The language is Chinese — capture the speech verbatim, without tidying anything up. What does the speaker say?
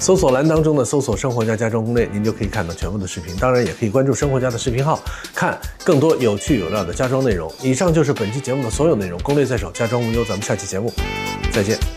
搜索栏当中的搜索生活家家装攻略，您就可以看到全部的视频。当然也可以关注生活家的视频号，看更多有趣有料的家装内容。以上就是本期节目的所有内容，攻略在手，家装无忧，咱们下期节目再见。